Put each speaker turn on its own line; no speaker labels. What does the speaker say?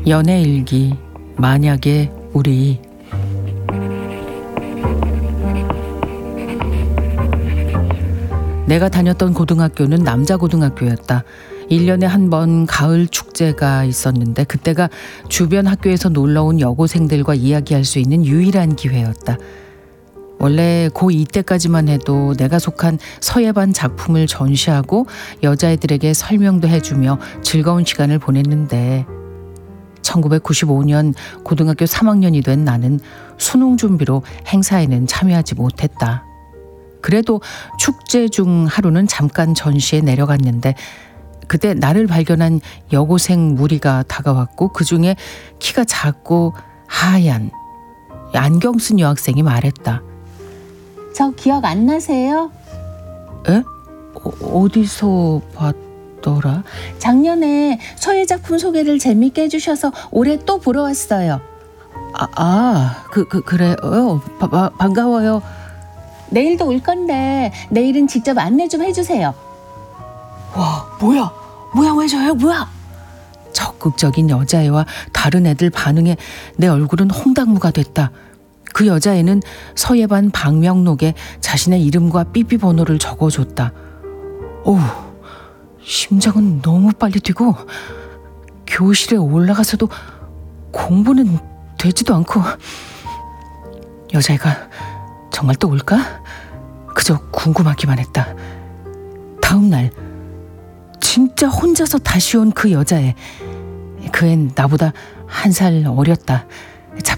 연애일기. 만약에 우리. 내가 다녔던 고등학교는 남자 고등학교였다. 1년에 한 번 가을 축제가 있었는데 그때가 주변 학교에서 놀러온 여고생들과 이야기할 수 있는 유일한 기회였다. 원래 고2 때까지만 해도 내가 속한 서예반 작품을 전시하고 여자애들에게 설명도 해주며 즐거운 시간을 보냈는데 1995년 고등학교 3학년이 된 나는 수능 준비로 행사에는 참여하지 못했다. 그래도 축제 중 하루는 잠깐 전시에 내려갔는데 그때 나를 발견한 여고생 무리가 다가왔고 그중에 키가 작고 하얀 안경 쓴 여학생이 말했다.
저 기억 안 나세요?
에? 어디서 봤더라?
작년에 서예 작품 소개를 재밌게 해주셔서 올해 또 보러 왔어요.
그래요. 반가워요.
내일도 올 건데 내일은 직접 안내 좀 해주세요.
와, 뭐야 왜 저요? 뭐야? 적극적인 여자애와 다른 애들 반응에 내 얼굴은 홍당무가 됐다. 그 여자애는 서예반 방명록에 자신의 이름과 삐삐 번호를 적어줬다. 오, 심장은 너무 빨리 뛰고 교실에 올라가서도 공부는 되지도 않고. 여자애가 정말 또 올까? 그저 궁금하기만 했다. 다음 날 진짜 혼자서 다시 온 그 여자애. 그 앤 나보다 한 살 어렸다.